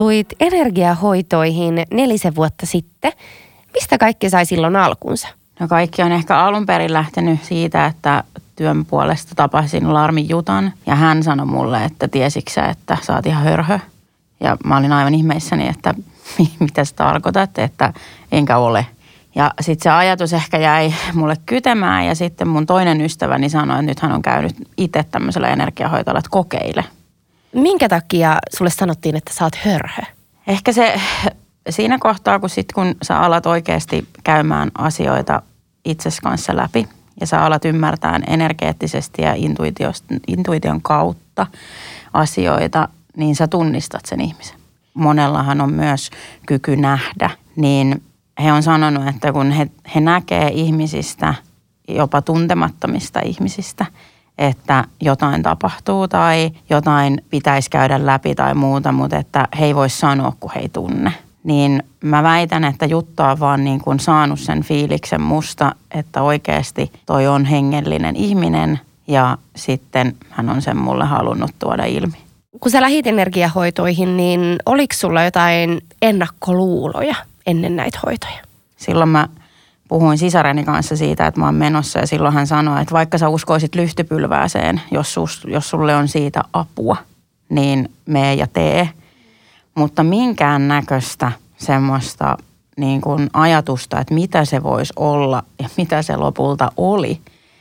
Luit energiahoitoihin 4 vuotta sitten. Mistä kaikki sai silloin alkunsa? No kaikki on ehkä alun perin lähtenyt siitä, että työn puolesta tapasin Larmi Jutan. Ja hän sanoi mulle, että tiesiksä, että sä oot ihan hörhö. Ja mä olin aivan ihmeissäni, että mitä sä tarkoitat, että enkä ole. Ja sitten se ajatus ehkä jäi mulle kytemään ja sitten mun toinen ystäväni sanoi, että nyt hän on käynyt itse tämmöisellä energiahoitolla, että kokeile. Minkä takia sulle sanottiin, että sä oot hörhö? Ehkä se siinä kohtaa, kun sä alat oikeasti käymään asioita itsesi kanssa läpi ja sä alat ymmärtämään energeettisesti ja intuition kautta asioita, niin sä tunnistat sen ihmisen. Monellahan on myös kyky nähdä, niin he on sanonut, että kun he näkee ihmisistä, jopa tuntemattomista ihmisistä, että jotain tapahtuu tai jotain pitäisi käydä läpi tai muuta, mutta että he ei voi sanoa, kun he ei tunne. Niin mä väitän, että Jutta on vaan niin kuin saanut sen fiiliksen musta, että oikeasti toi on hengellinen ihminen ja sitten hän on sen mulle halunnut tuoda ilmi. Kun sä lähit energiahoitoihin, niin oliko sulla jotain ennakkoluuloja ennen näitä hoitoja? Silloin mä puhuin sisareni kanssa siitä, että mä oon menossa ja silloin hän sanoi, että vaikka sä uskoisit lyhtypylvääseen, jos sulle on siitä apua, niin mee ja tee. Mutta minkään näköistä semmoista niin kuin ajatusta, että mitä se voisi olla ja mitä se lopulta oli,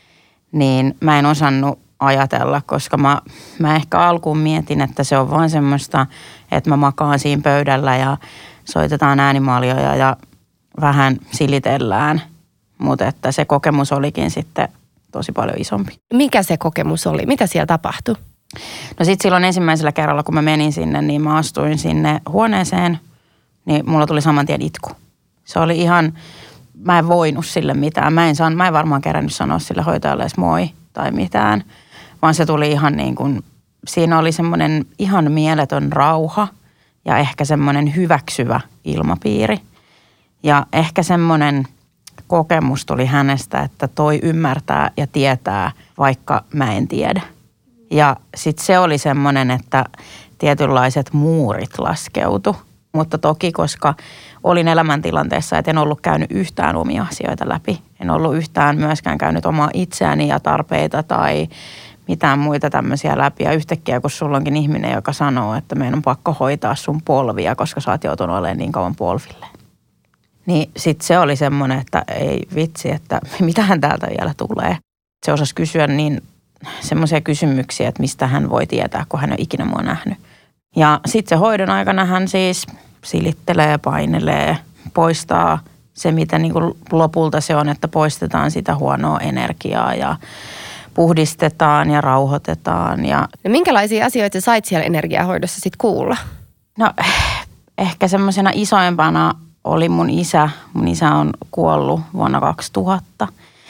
niin mä en osannut ajatella, koska mä ehkä alkuun mietin, että se on vaan semmoista, että mä makaan siinä pöydällä ja soitetaan äänimaaljoja ja vähän silitellään, mutta että se kokemus olikin sitten tosi paljon isompi. Mikä se kokemus oli? Mitä siellä tapahtui? No sitten silloin ensimmäisellä kerralla, kun mä menin sinne, niin mä astuin sinne huoneeseen, niin mulla tuli saman tien itku. Se oli ihan, mä en voinut sille mitään. Mä en varmaan kerännyt sanoa sille hoitajalle edes moi tai mitään, vaan se tuli ihan niin kuin, siinä oli semmoinen ihan mieletön rauha ja ehkä semmoinen hyväksyvä ilmapiiri. Ja ehkä semmoinen kokemus tuli hänestä, että toi ymmärtää ja tietää, vaikka mä en tiedä. Ja sitten se oli semmoinen, että tietynlaiset muurit laskeutu. Mutta toki, koska olin elämäntilanteessa, että en ollut käynyt yhtään omia asioita läpi. En ollut yhtään myöskään käynyt omaa itseäni ja tarpeita tai mitään muita tämmöisiä läpi. Ja yhtäkkiä, kun sulla onkin ihminen, joka sanoo, että meidän on pakko hoitaa sun polvia, koska sä oot joutunut olemaan niin kauan polville. Niin sitten se oli semmoinen, että ei vitsi, että mitähän täältä vielä tulee. Se osasi kysyä niin semmoisia kysymyksiä, että mistä hän voi tietää, kun hän on ikinä mua nähnyt. Ja sitten se hoidon aikana hän siis silittelee, painelee, poistaa se, mitä niin kuin lopulta se on, että poistetaan sitä huonoa energiaa ja puhdistetaan ja rauhoitetaan. No minkälaisia asioita sait siellä energiahoidossa sitten kuulla? No ehkä semmoisena isoimpana oli mun isä. Mun isä on kuollut vuonna 2000,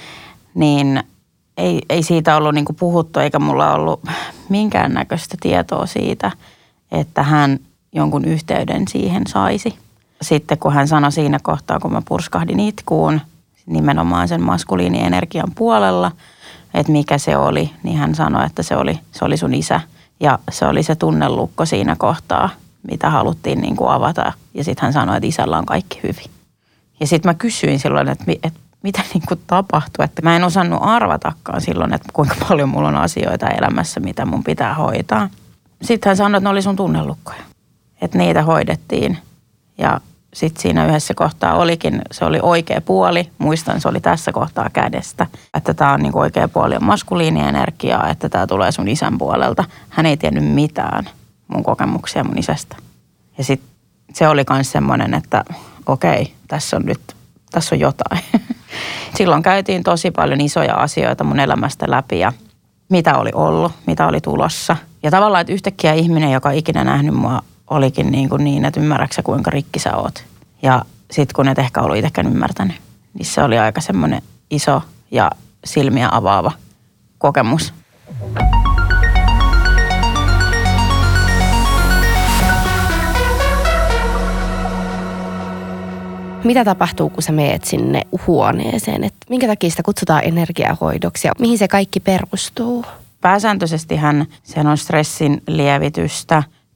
niin ei siitä ollut niin kuin puhuttu eikä mulla ollut minkäännäköistä tietoa siitä, että hän jonkun yhteyden siihen saisi. Sitten kun hän sanoi siinä kohtaa, kun mä purskahdin itkuun nimenomaan sen maskuliinienergian puolella, että mikä se oli, niin hän sanoi, että se oli sun isä. Ja se oli se tunnelukko siinä kohtaa, mitä haluttiin niin kuin avata. Ja sitten hän sanoi, että isällä on kaikki hyvin. Ja sitten mä kysyin silloin, että mitä niin kuin tapahtui. Että mä en osannut arvatakaan silloin, että kuinka paljon mulla on asioita elämässä, mitä mun pitää hoitaa. Sitten hän sanoi, että ne oli sun tunnelukkoja. Että niitä hoidettiin. Ja sitten siinä yhdessä kohtaa se oli oikea puoli. Muistan, se oli tässä kohtaa kädestä. Että tämä on niin kuin oikea puoli on maskuliinienergiaa, että tämä tulee sun isän puolelta. Hän ei tiennyt mitään mun kokemuksia mun isästä. Ja sitten se oli myös semmoinen, että okei, tässä on jotain. Silloin käytiin tosi paljon isoja asioita mun elämästä läpi ja mitä oli ollut, mitä oli tulossa. Ja tavallaan, että yhtäkkiä ihminen, joka ikinä nähnyt mua, olikin niin että ymmärräksä kuinka rikki sä oot. Ja sitten kun et ehkä ollut itsekään ymmärtänyt, niin se oli aika semmoinen iso ja silmiä avaava kokemus. Mitä tapahtuu, kun sä meet sinne huoneeseen? Et minkä takia sitä kutsutaan energiahoidoksi ja mihin se kaikki perustuu? Pääsääntöisestihän se on stressin lievitystä,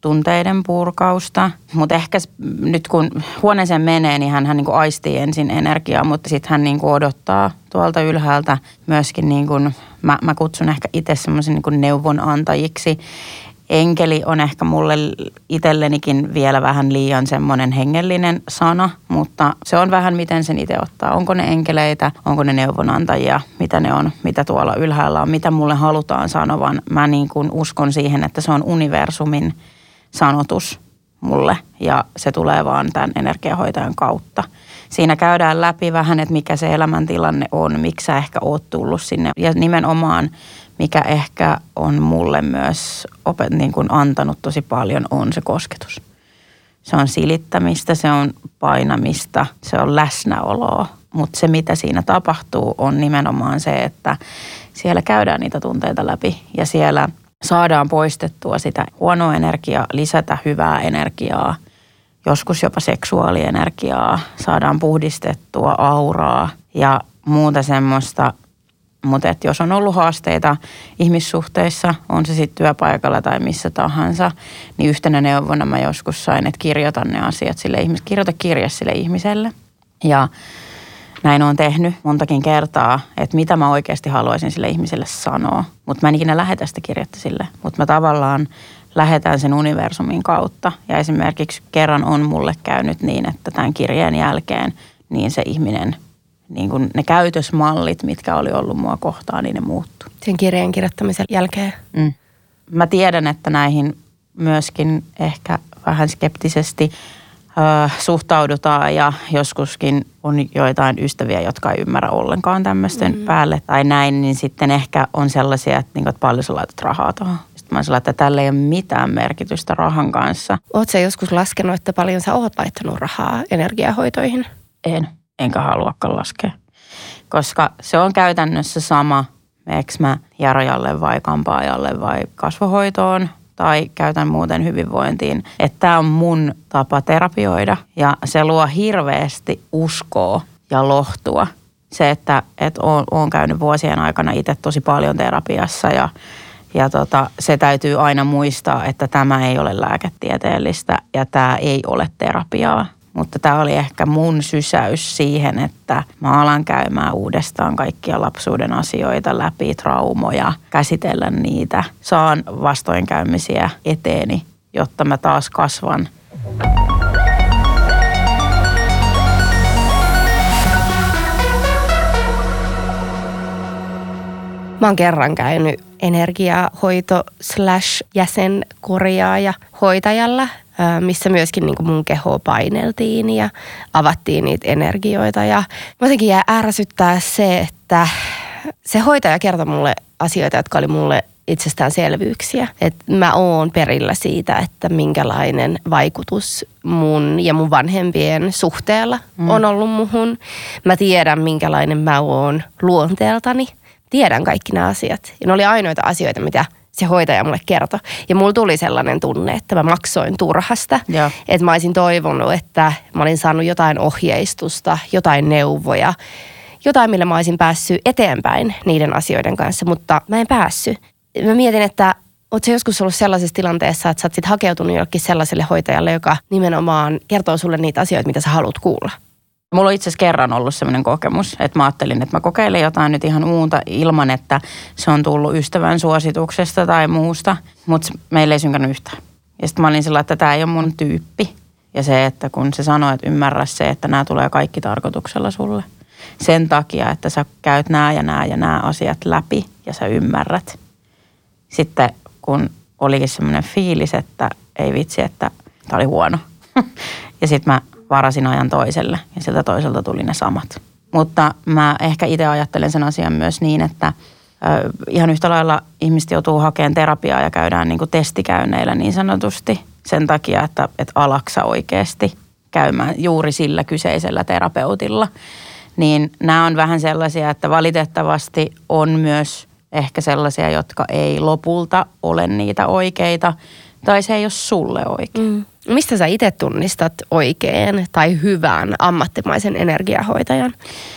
tunteiden purkausta. Mutta ehkä nyt kun huoneeseen menee, niin hän niin kuin aistii ensin energiaa, mutta sitten hän niin kuin odottaa tuolta ylhäältä myöskin, niin kuin, mä kutsun ehkä itse semmoisen niin kuin neuvonantajiksi. Enkeli on ehkä mulle itsellenikin vielä vähän liian semmoinen hengellinen sana, mutta se on vähän miten sen itse ottaa. Onko ne enkeleitä, onko ne neuvonantajia, mitä ne on, mitä tuolla ylhäällä on, mitä mulle halutaan sanovan. Mä niin kuin uskon siihen, että se on universumin sanotus mulle ja se tulee vaan tämän energiahoitajan kautta. Siinä käydään läpi vähän, että mikä se elämäntilanne on, miksi sä ehkä oot tullut sinne ja nimenomaan mikä ehkä on mulle myös niin kuin antanut tosi paljon, on se kosketus. Se on silittämistä, se on painamista, se on läsnäoloa. Mutta se, mitä siinä tapahtuu, on nimenomaan se, että siellä käydään niitä tunteita läpi ja siellä saadaan poistettua sitä huonoa energiaa, lisätä hyvää energiaa, joskus jopa seksuaalienergiaa, saadaan puhdistettua auraa ja muuta semmoista. Mutta jos on ollut haasteita ihmissuhteissa, on se sitten työpaikalla tai missä tahansa, niin yhtenä neuvona mä joskus sain, että kirjoita ne asiat sille ihmiselle, kirjoita kirja sille ihmiselle. Ja näin olen tehnyt montakin kertaa, että mitä mä oikeasti haluaisin sille ihmiselle sanoa. Mutta mä en ikinä lähetä sitä kirjettä sille, mutta mä tavallaan lähetän sen universumin kautta. Ja esimerkiksi kerran on mulle käynyt niin, että tämän kirjeen jälkeen niin se ihminen, niin kuin ne käytösmallit, mitkä oli ollut mua kohtaan, niin ne muuttuu. Sen kirjeen kirjoittamisen jälkeen? Mä tiedän, että näihin myöskin ehkä vähän skeptisesti suhtaudutaan ja joskuskin on joitain ystäviä, jotka ei ymmärrä ollenkaan tämmöisten päälle tai näin, niin sitten ehkä on sellaisia, että, niin kuin, että paljon sä laitat rahaa tuohon. Sitten mä sanon, että tällä ei ole mitään merkitystä rahan kanssa. Ootko sä joskus laskenut, että paljon sä oot laittanut rahaa energiahoitoihin? Enkä haluakaan laskea, koska se on käytännössä sama, meneekö mä hierojalle vai kampaajalle vai kasvohoitoon tai käytän muuten hyvinvointiin. Että tämä on mun tapa terapioida ja se luo hirveästi uskoa ja lohtua. Se, että oon käynyt vuosien aikana itse tosi paljon terapiassa ja se täytyy aina muistaa, että tämä ei ole lääketieteellistä ja tämä ei ole terapiaa. Mutta tämä oli ehkä mun sysäys siihen, että mä alan käymään uudestaan kaikkia lapsuuden asioita läpi, traumoja, käsitellä niitä. Saan vastoinkäymisiä eteeni, jotta mä taas kasvan. Mä oon kerran käynyt energiahoito/jäsenkorjaaja hoitajalla, missä myöskin niin kuin mun kehoa paineltiin ja avattiin niitä energioita. Ja jotenkin jää ärsyttää se, että se hoitaja kertoi mulle asioita, jotka oli mulle itsestäänselvyyksiä. Että mä oon perillä siitä, että minkälainen vaikutus mun ja mun vanhempien suhteella on ollut muhun. Mä tiedän, minkälainen mä oon luonteeltani. Tiedän kaikki nämä asiat. Ja ne oli ainoita asioita, mitä se hoitaja mulle kertoi. Ja mulla tuli sellainen tunne, että mä maksoin turhasta. Ja. Että mä olisin toivonut, että mä olin saanut jotain ohjeistusta, jotain neuvoja, jotain, millä mä olisin päässyt eteenpäin niiden asioiden kanssa, mutta mä en päässyt. Mä mietin, että ootko sä joskus ollut sellaisessa tilanteessa, että sä oot sit hakeutunut jollekin sellaiselle hoitajalle, joka nimenomaan kertoo sulle niitä asioita, mitä sä haluat kuulla? Mulla on itse asiassa kerran ollut sellainen kokemus, että mä ajattelin, että mä kokeilen jotain nyt ihan muuta ilman, että se on tullut ystävän suosituksesta tai muusta, mutta meillä ei synkännyt yhtään. Ja sitten mä olin sillä, että tämä ei ole mun tyyppi. Ja se, että kun se sanoi, että ymmärrä se, että nämä tulee kaikki tarkoituksella sulle. Sen takia, että sä käyt nämä ja nämä asiat läpi ja sä ymmärrät. Sitten kun olikin semmoinen fiilis, että ei vitsi, että tämä oli huono. Ja sitten mä varasin ajan toiselle ja sieltä toiselta tuli ne samat. Mutta mä ehkä itse ajattelen sen asian myös niin, että ihan yhtä lailla ihmiset joutuu hakemaan terapiaa ja käydään niin kuin testikäynneillä niin sanotusti sen takia, että alaksa oikeasti käymään juuri sillä kyseisellä terapeutilla. Niin nämä on vähän sellaisia, että valitettavasti on myös ehkä sellaisia, jotka ei lopulta ole niitä oikeita tai se ei ole sulle oikein. Mistä sä itse tunnistat oikein tai hyvän ammattimaisen energiahoitajan?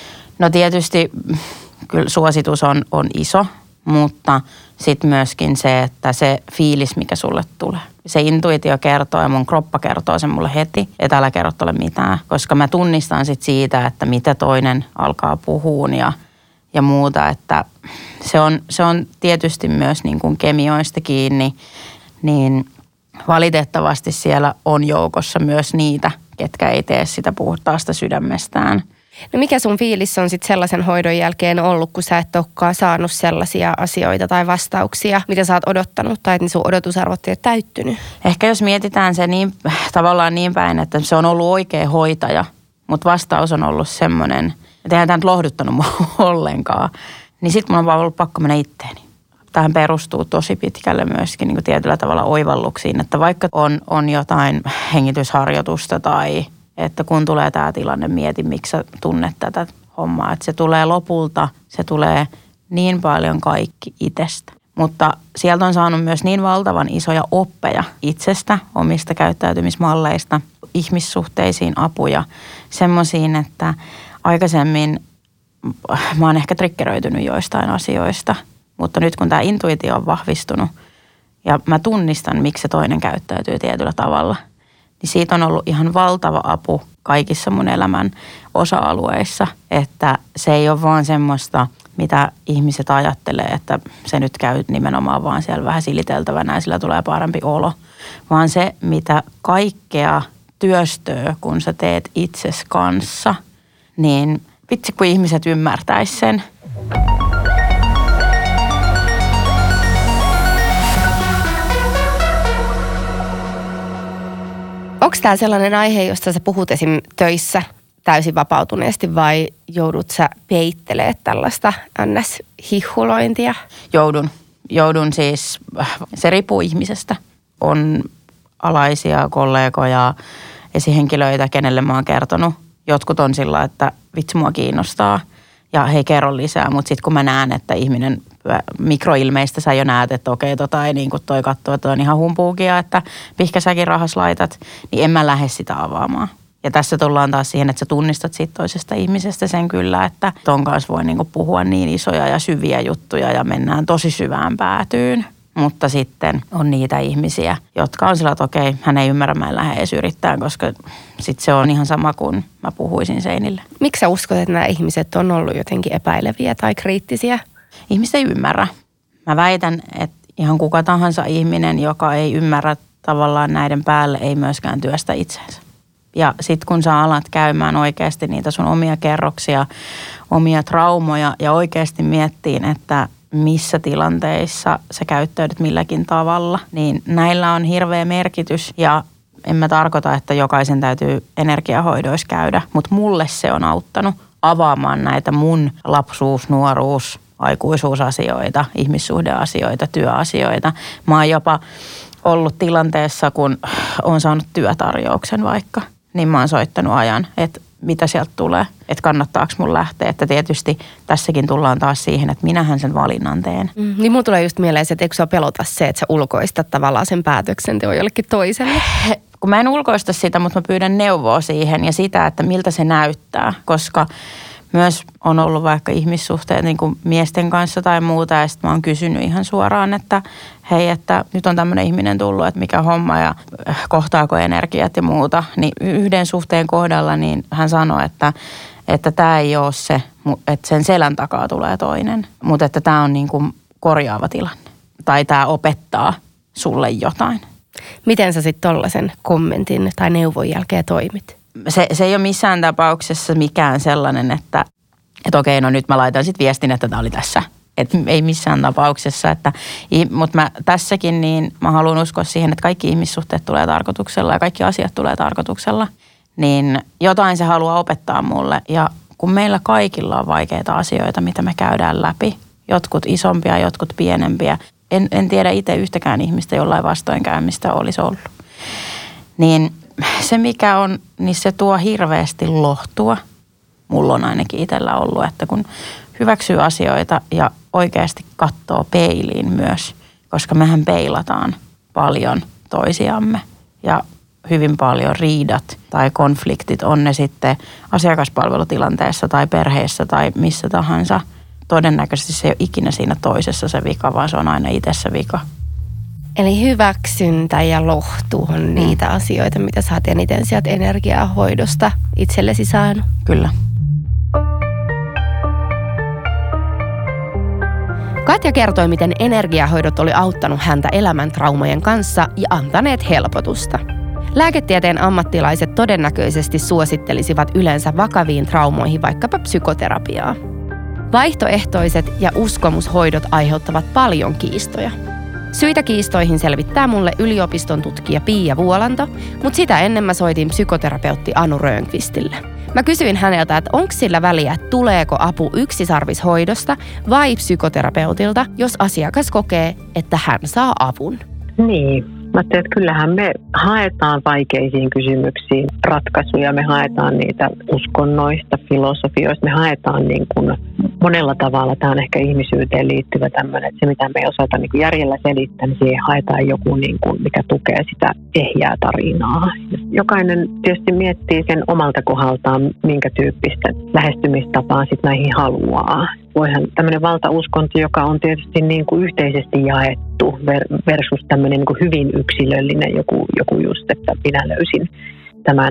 No tietysti kyllä suositus on iso, mutta sitten myöskin se, että se fiilis, mikä sulle tulee. Se intuitio kertoo ja mun kroppa kertoo sen mulle heti, että älä kerro tolle mitään. Koska mä tunnistan sit siitä, että mitä toinen alkaa puhuun ja muuta. Että se on tietysti myös niin kuin kemioista kiinni, niin valitettavasti siellä on joukossa myös niitä, ketkä ei tee sitä puhtaasta sydämestään. No mikä sun fiilis on sitten sellaisen hoidon jälkeen ollut, kun sä et olekaan saanut sellaisia asioita tai vastauksia, mitä sä oot odottanut tai että sun odotusarvot ei ole täyttynyt? Ehkä jos mietitään se tavallaan niin päin, että se on ollut oikea hoitaja, mutta vastaus on ollut semmoinen, että eihän tämä nyt lohduttanut mua ollenkaan, niin sitten mun on vaan ollut pakko mennä itteeni. Tähän perustuu tosi pitkälle myöskin niin kuin tietyllä tavalla oivalluksiin, että vaikka on jotain hengitysharjoitusta tai että kun tulee tämä tilanne, mieti miksi sä tunnet tätä hommaa. Että se tulee lopulta, se tulee niin paljon kaikki itsestä. Mutta sieltä on saanut myös niin valtavan isoja oppeja itsestä, omista käyttäytymismalleista, ihmissuhteisiin apuja, semmoisiin, että aikaisemmin mä oon ehkä triggeröitynyt joistain asioista. Mutta nyt kun tämä intuitio on vahvistunut ja mä tunnistan, miksi se toinen käyttäytyy tietyllä tavalla, niin siitä on ollut ihan valtava apu kaikissa mun elämän osa-alueissa. Että se ei ole vaan semmoista, mitä ihmiset ajattelee, että se nyt käy nimenomaan vaan siellä vähän siliteltävänä ja sillä tulee parempi olo. Vaan se, mitä kaikkea työstöä, kun sä teet itses kanssa, niin vitsi kun ihmiset ymmärtäis sen. Onko tämä sellainen aihe, josta sä puhut esim. Töissä täysin vapautuneesti vai joudut sä peittelemään tällaista ns-hihulointia? Joudun siis, se riippuu ihmisestä. On alaisia kollegoja, esihenkilöitä, kenelle mä oon kertonut. Jotkut on sillä, että vitsi mua kiinnostaa ja hei kerro lisää, mutta sitten kun mä näen, että ihminen mikroilmeistä sä jo näet, että okei, ei niin kuin toi katsoo, että on ihan humpuukia, että pihkä säkin rahas laitat, niin en mä lähde sitä avaamaan. Ja tässä tullaan taas siihen, että sä tunnistat siitä toisesta ihmisestä sen kyllä, että ton kanssa voi niin kuin puhua niin isoja ja syviä juttuja ja mennään tosi syvään päätyyn. Mutta sitten on niitä ihmisiä, jotka on sillä, että okei, hän ei ymmärrä, mä en lähde edes yrittämään, koska sitten se on ihan sama kuin mä puhuisin seinille. Miksi sä uskot, että nämä ihmiset on ollut jotenkin epäileviä tai kriittisiä? Ihmiset ei ymmärrä. Mä väitän, että ihan kuka tahansa ihminen, joka ei ymmärrä tavallaan näiden päälle, ei myöskään työstä itseensä. Ja sitten kun sä alat käymään oikeasti niitä sun omia kerroksia, omia traumoja ja oikeasti miettiin, että missä tilanteissa sä käyttäydyt milläkin tavalla, niin näillä on hirveä merkitys ja en mä tarkoita, että jokaisen täytyy energiahoidoissa käydä, mutta mulle se on auttanut avaamaan näitä mun lapsuus, nuoruus, aikuisuusasioita, ihmissuhdeasioita, työasioita. Mä oon jopa ollut tilanteessa, kun oon saanut työtarjouksen vaikka, niin mä oon soittanut ajan, että mitä sieltä tulee, että kannattaako mun lähteä. Että tietysti tässäkin tullaan taas siihen, että minähän sen valinnan teen. Niin mulla tulee just mieleen, että eikö sua pelota se, että sä ulkoistat tavallaan sen päätöksenteon jollekin toiselle? Kun mä en ulkoista sitä, mutta mä pyydän neuvoa siihen ja sitä, että miltä se näyttää, koska myös on ollut vaikka ihmissuhteet niin kuin miesten kanssa tai muuta ja sitten mä oon kysynyt ihan suoraan, että hei, että nyt on tämmöinen ihminen tullut, että mikä homma ja kohtaako energiat ja muuta. Niin yhden suhteen kohdalla niin hän sanoi, että tämä ei ole se, että sen selän takaa tulee toinen, mutta että tämä on niin kuin korjaava tilanne tai tämä opettaa sulle jotain. Miten sä sitten tollaisen kommentin tai neuvon jälkeen toimit? Se ei ole missään tapauksessa mikään sellainen, että okei, no nyt mä laitan sitten viestin, että tämä oli tässä. Että ei missään tapauksessa, mutta mä tässäkin niin mä haluan uskoa siihen, että kaikki ihmissuhteet tulee tarkoituksella ja kaikki asiat tulee tarkoituksella. Niin jotain se haluaa opettaa mulle ja kun meillä kaikilla on vaikeita asioita, mitä me käydään läpi, jotkut isompia, jotkut pienempiä. En tiedä itse yhtäkään ihmistä, jollain vastoinkäymistä olisi ollut. Niin se mikä on, niin se tuo hirveästi lohtua. Mulla on ainakin itsellä ollut, että kun hyväksyy asioita ja oikeasti katsoo peiliin myös, koska mehän peilataan paljon toisiamme ja hyvin paljon riidat tai konfliktit, on ne sitten asiakaspalvelutilanteessa tai perheessä tai missä tahansa. Todennäköisesti se ei ole ikinä siinä toisessa se vika, vaan se on aina itsessä vika. Eli hyväksyntä ja lohtu on niitä asioita, mitä sä oot eniten sieltä energiahoidosta itsellesi saanut. Kyllä. Katja kertoi, miten energiahoidot oli auttanut häntä elämäntraumojen kanssa ja antaneet helpotusta. Lääketieteen ammattilaiset todennäköisesti suosittelisivat yleensä vakaviin traumoihin vaikkapa psykoterapiaa. Vaihtoehtoiset ja uskomushoidot aiheuttavat paljon kiistoja. Syitä kiistoihin selvittää mulle yliopiston tutkija Pia Vuolanto, mutta sitä ennen mä soitin psykoterapeutti Anu Rönnqvistille. Mä kysyin häneltä, että onko sillä väliä, että tuleeko apu yksisarvishoidosta vai psykoterapeutilta, jos asiakas kokee, että hän saa avun. Niin. Mä ajattelin, että kyllähän me haetaan vaikeisiin kysymyksiin ratkaisuja, me haetaan niitä uskonnoista, filosofioista, me haetaan niin kuin monella tavalla, tämä on ehkä ihmisyyteen liittyvä tämmöinen, että se mitä me ei osata niin kuin järjellä selittää, niin siihen haetaan joku, niin kuin, mikä tukee sitä ehjää tarinaa. Jokainen tietysti miettii sen omalta kohdaltaan, minkä tyyppistä lähestymistapaa sitten näihin haluaa. Voihan tämmöinen valtauskonto, joka on tietysti niin kuin yhteisesti jaettu versus tämmöinen niin kuin hyvin yksilöllinen joku just, että minä löysin tämän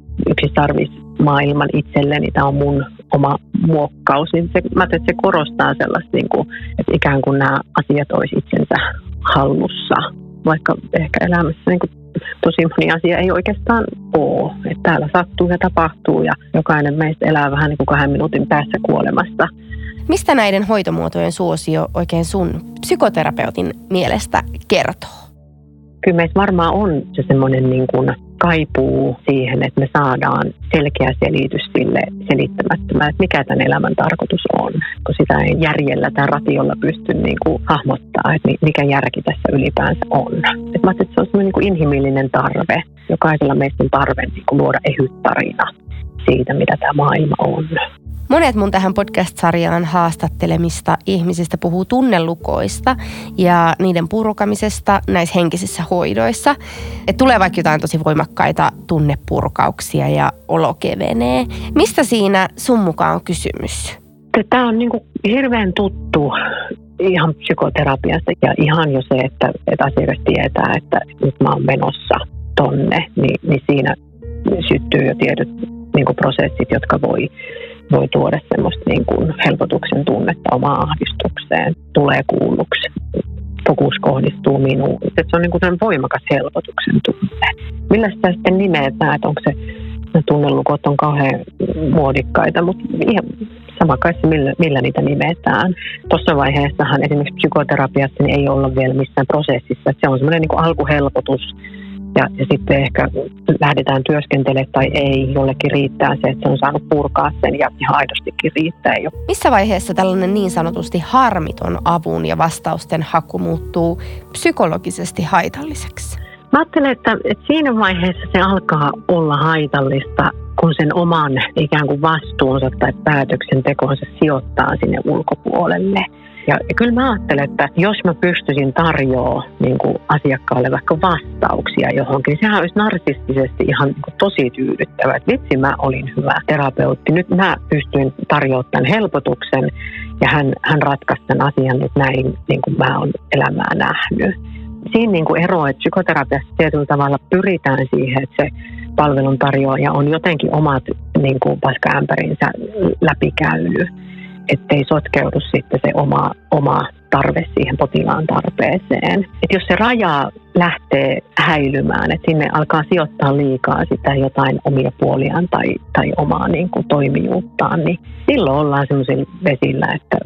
yksisarvismaailman itselleni, tämä on mun oma muokkaus, niin mä ajattelin, että se korostaa sellaista, niin kuin, että ikään kuin nämä asiat olisi itsensä hallussa, vaikka ehkä elämässä niin kuin tosi moni asia ei oikeastaan ole. Että täällä sattuu ja tapahtuu ja jokainen meistä elää vähän niin kuin 2 minuutin päässä kuolemasta. Mistä näiden hoitomuotojen suosio oikein sun psykoterapeutin mielestä kertoo? Kyllä meissä varmaan on se semmoinen niin kuin kaipuu siihen, että me saadaan selkeä selitys sille selittämättömään, että mikä tämän elämän tarkoitus on. Kun sitä ei järjellä tai ratiolla pysty niin kuin hahmottaa, että mikä järki tässä ylipäänsä on. Et mä ajattelin, että se on semmoinen niin kuin inhimillinen tarve. Jokaisella meistä on tarve niin kuin luoda ehyt tarina siitä, mitä tämä maailma on. Monet mun tähän podcast-sarjaan haastattelemista ihmisistä puhuu tunnelukoista ja niiden purkamisesta näissä henkisissä hoidoissa. Et tulee vaikka jotain tosi voimakkaita tunnepurkauksia ja olo kevenee. Mistä siinä sun mukaan on kysymys? Tämä on niin kuin hirveän tuttu ihan psykoterapiasta ja ihan jo se, että asiakas tietää, että nyt mä oon menossa tonne, niin siinä syttyy jo tietyt niin kuin prosessit, jotka voi tuoda semmoista niin kuin helpotuksen tunnetta omaan ahdistukseen, tulee kuulluksi, fokus kohdistuu minuun. Se on niin kuin sellainen voimakas helpotuksen tunne. Millä sitä sitten nimetään, että onko se, tunnelukot on kauhean muodikkaita, mutta ihan sama kai se, millä niitä nimetään. Tuossa vaiheessahan esimerkiksi psykoterapiassa niin ei olla vielä missään prosessissa, että se on semmoinen niin kuin alkuhelpotus. Ja sitten ehkä lähdetään työskentelemään tai ei, jollekin riittää se, että se on saanut purkaa sen ja ihan aidostikin riittää jo. Missä vaiheessa tällainen niin sanotusti harmiton avun ja vastausten haku muuttuu psykologisesti haitalliseksi? Mä ajattelen, että siinä vaiheessa se alkaa olla haitallista, kun sen oman ikään kuin vastuunsa tai päätöksentekonsa sijoittaa sinne ulkopuolelle. Ja kyllä mä ajattelen, että jos mä pystyisin tarjoamaan niin kuin asiakkaalle vaikka vastauksia johonkin, niin sehän olisi narsistisesti ihan niin kuin tosi tyydyttävää. Että vitsi, mä olin hyvä terapeutti. Nyt mä pystyin tarjoamaan tämän helpotuksen ja hän ratkaisi tämän asian nyt näin, niin kuin mä oon elämää nähnyt. Siinä niin kuin ero, että psykoterapiassa tietyllä tavalla pyritään siihen, että se palveluntarjoaja on jotenkin omat niin kuin paskaämpärinsä läpikäynyt. Ettei sotkeudu sitten se oma tarve siihen potilaan tarpeeseen. Että jos se raja lähtee häilymään, että sinne alkaa sijoittaa liikaa sitä jotain omia puoliaan tai omaa niin kuin toimijuuttaan, niin silloin ollaan semmoisilla vesillä, että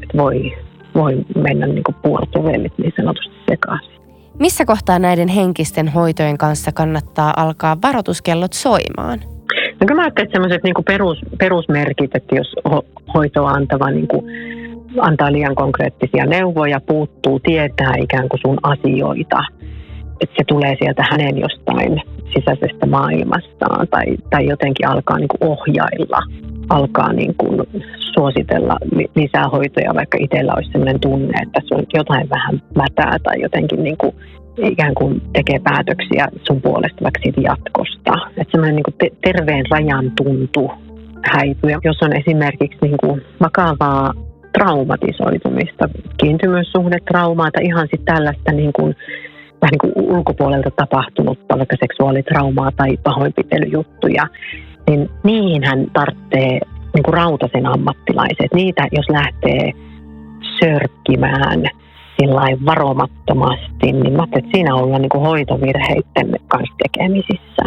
voi mennä niin kuin puurtuvellit niin sanotusti sekaisin. Missä kohtaa näiden henkisten hoitojen kanssa kannattaa alkaa varoituskellot soimaan? No kyllä mä ajattelen, että sellaiset niin perusmerkit, että jos hoitoa antava niin kuin antaa liian konkreettisia neuvoja, puuttuu, tietää ikään kuin sun asioita, että se tulee sieltä hänen jostain sisäisestä maailmastaan tai jotenkin alkaa niin kuin ohjailla, alkaa niin kuin suositella lisää hoitoja, vaikka itsellä olisi sellainen tunne, että tässä on jotain vähän mätää tai jotenkin niin kuin ikään kuin tekee päätöksiä sun puolesta vaikka siitä jatkosta. Että semmoinen niin kuin terveen rajan tuntu häipyy. Jos on esimerkiksi niin kuin vakavaa traumatisoitumista, kiintymyssuhdetraumaa tai ihan sitten tällaista niin kuin vähän niin kuin ulkopuolelta tapahtunutta, vaikka seksuaalitraumaa tai pahoinpitelyjuttuja, niin niihin tarvitsee niin kuin rautaisen ammattilaiset. Niitä, jos lähtee sörkkimään sillain varomattomasti, niin mä ajattelin, että siinä ollaan niin kuin hoitovirheiden kanssa tekemisissä.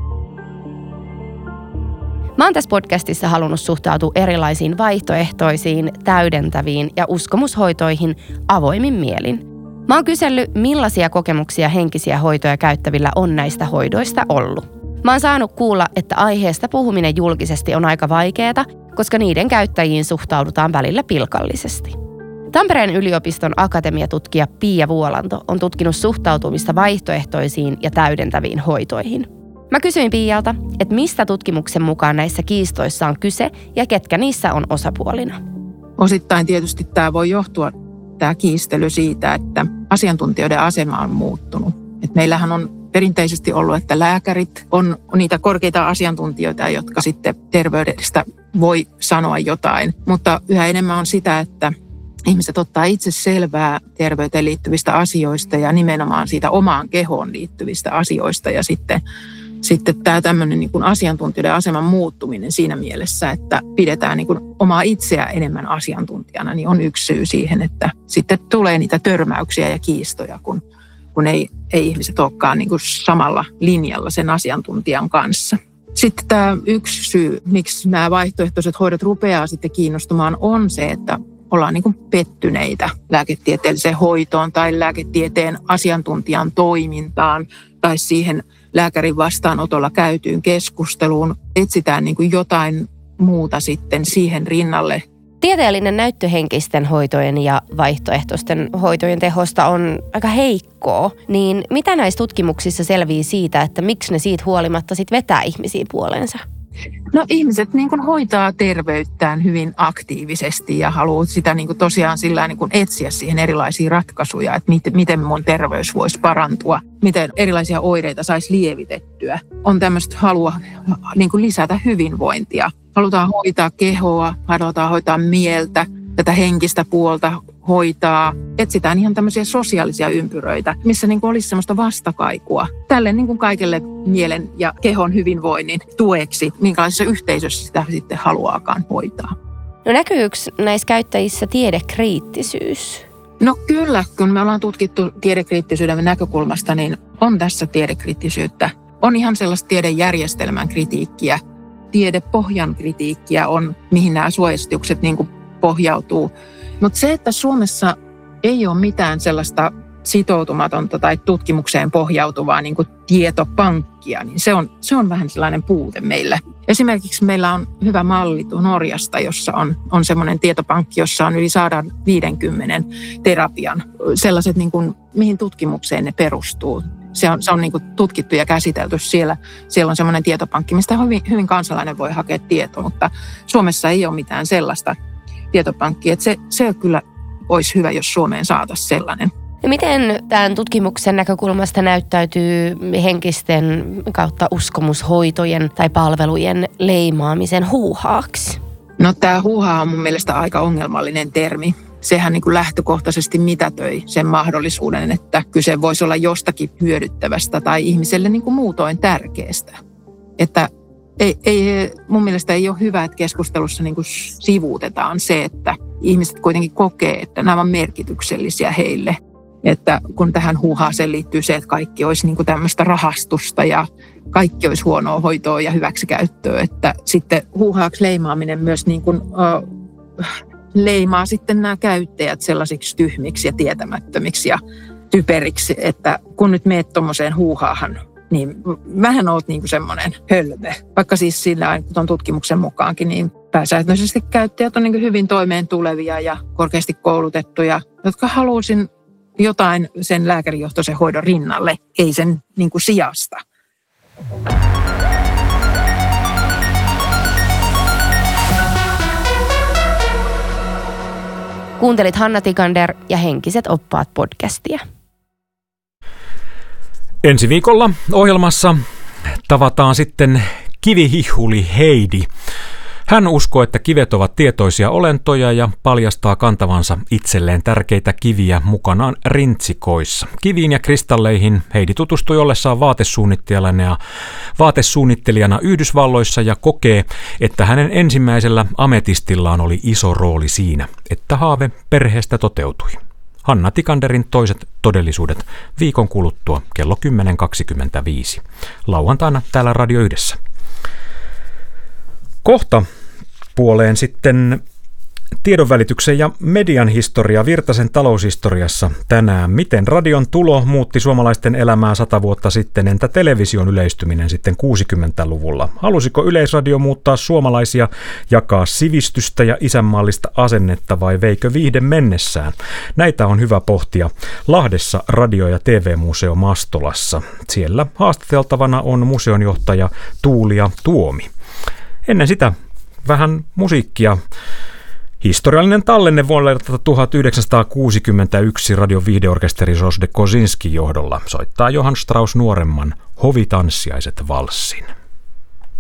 Mä oon tässä podcastissa halunnut suhtautua erilaisiin vaihtoehtoisiin, täydentäviin ja uskomushoitoihin avoimin mielin. Mä oon kysellyt, millaisia kokemuksia henkisiä hoitoja käyttävillä on näistä hoidoista ollut. Mä oon saanut kuulla, että aiheesta puhuminen julkisesti on aika vaikeaa, koska niiden käyttäjiin suhtaudutaan välillä pilkallisesti. Tampereen yliopiston akatemiatutkija Pia Vuolanto on tutkinut suhtautumista vaihtoehtoisiin ja täydentäviin hoitoihin. Mä kysyin Pialta, että mistä tutkimuksen mukaan näissä kiistoissa on kyse ja ketkä niissä on osapuolina. Osittain tietysti tämä voi johtua, tämä kiistely siitä, että asiantuntijoiden asema on muuttunut. Et meillähän on perinteisesti ollut, että lääkärit on niitä korkeita asiantuntijoita, jotka sitten terveydestä voi sanoa jotain. Mutta yhä enemmän on sitä, että ihmiset ottaa itse selvää terveyteen liittyvistä asioista ja nimenomaan siitä omaan kehoon liittyvistä asioista. Ja sitten tämä tämmöinen niin kuin asiantuntijoiden aseman muuttuminen siinä mielessä, että pidetään niin kuin omaa itseä enemmän asiantuntijana, niin on yksi syy siihen, että sitten tulee niitä törmäyksiä ja kiistoja, kun ei ihmiset olekaan niin kuin samalla linjalla sen asiantuntijan kanssa. Sitten tämä yksi syy, miksi nämä vaihtoehtoiset hoidot rupeaa sitten kiinnostumaan, on se, että ollaan niin kuin pettyneitä lääketieteelliseen hoitoon tai lääketieteen asiantuntijan toimintaan tai siihen lääkärin vastaanotolla käytyyn keskusteluun. Etsitään niin kuin jotain muuta sitten siihen rinnalle. Tieteellinen näyttö henkisten hoitojen ja vaihtoehtoisten hoitojen tehosta on aika heikkoa, niin mitä näissä tutkimuksissa selviää siitä, että miksi ne siitä huolimatta sit vetää ihmisiä puoleensa? No ihmiset niin kuin hoitaa terveyttään hyvin aktiivisesti ja haluaa sitä niin kuin tosiaan sillä niin kuin etsiä siihen erilaisia ratkaisuja, että miten mun terveys voisi parantua, miten erilaisia oireita saisi lievitettyä. On tämmöistä halua niin kuin lisätä hyvinvointia. Halutaan hoitaa kehoa, halutaan hoitaa mieltä, tätä henkistä puolta hoitaa. Etsitään ihan tämmöisiä sosiaalisia ympyröitä, missä niin kuin olisi semmoista vastakaikua tälle niin kuin kaikelle mielen ja kehon hyvinvoinnin tueksi, minkälaisessa yhteisössä sitä sitten haluaakaan hoitaa. No näkyykö näissä käyttäjissä tiedekriittisyys? No kyllä, kun me ollaan tutkittu tiedekriittisyyden näkökulmasta, niin on tässä tiedekriittisyyttä. On ihan sellaista tiedejärjestelmän kritiikkiä, tiedepohjan kritiikkiä on, mihin nämä suositukset niin kuin pohjautuu. Mutta se, että Suomessa ei ole mitään sellaista sitoutumatonta tai tutkimukseen pohjautuvaa niin kuin tietopankkia, niin se on vähän sellainen puute meillä. Esimerkiksi meillä on hyvä malli Norjasta, jossa on semmoinen tietopankki, jossa on yli 150 terapian sellaiset, niin kuin, mihin tutkimukseen ne perustuu. Se on niin kuin tutkittu ja käsitelty siellä. Siellä on semmoinen tietopankki, mistä hyvin kansalainen voi hakea tietoa, mutta Suomessa ei ole mitään sellaista tietopankkia. Että se kyllä olisi hyvä, jos Suomeen saataisiin sellainen. Ja miten tämän tutkimuksen näkökulmasta näyttäytyy henkisten kautta uskomushoitojen tai palvelujen leimaamisen huuhaaksi? No tämä huuhaa on mun mielestä aika ongelmallinen termi. Sehän niin kuin lähtökohtaisesti mitätöi sen mahdollisuuden, että kyse voisi olla jostakin hyödyttävästä tai ihmiselle niin kuin muutoin tärkeästä. Että mun mielestä ei ole hyvä, että keskustelussa niin kuin sivuutetaan se, että ihmiset kuitenkin kokee, että nämä on merkityksellisiä heille. Että kun tähän huuhaaseen liittyy se, että kaikki olisi niin kuin tämmöistä rahastusta ja kaikki olisi huonoa hoitoa ja hyväksikäyttöä, että sitten huuhaaksi leimaaminen myös niin kuin, leimaa sitten nämä käyttäjät sellaisiksi tyhmiksi ja tietämättömiksi ja typeriksi, että kun nyt meet tuommoiseen huuhaahan, niin vähän olet niin kuin semmoinen hölmö. Vaikka siis sillä tuon tutkimuksen mukaankin, niin pääsääntöisesti käyttäjät on niin kuin hyvin toimeen tulevia ja korkeasti koulutettuja, jotka haluaisin jotain sen lääkärijohtoisen hoidon rinnalle, ei sen niin kuin sijasta. Kuuntelit Hanna Tikander ja Henkiset oppaat podcastia. Ensi viikolla ohjelmassa tavataan sitten kivihihuli Heidi. Hän uskoo, että kivet ovat tietoisia olentoja ja paljastaa kantavansa itselleen tärkeitä kiviä mukanaan rintsikoissa. Kiviin ja kristalleihin Heidi tutustui ollessaan vaatesuunnittelijana Yhdysvalloissa ja kokee, että hänen ensimmäisellä ametistillaan oli iso rooli siinä, että haave perheestä toteutui. Hanna Tikanderin toiset todellisuudet viikon kuluttua kello 10.25. Lauantaina täällä Radio Yhdessä. Kohta puoleen sitten tiedonvälityksen ja median historia Virtasen taloushistoriassa tänään. Miten radion tulo muutti suomalaisten elämää 100 vuotta sitten, entä television yleistyminen sitten 60-luvulla? Halusiko Yleisradio muuttaa suomalaisia, jakaa sivistystä ja isänmaallista asennetta vai veikö viihde mennessään? Näitä on hyvä pohtia Lahdessa radio- ja TV-museo Mastolassa. Siellä haastateltavana on museonjohtaja Tuulia Tuomi. Ennen sitä vähän musiikkia. Historiallinen tallenne vuodelta 1961 radion viihdeorkesteri Jos de Kosinski johdolla soittaa Johann Strauss nuoremman Hovitanssiaiset valssin.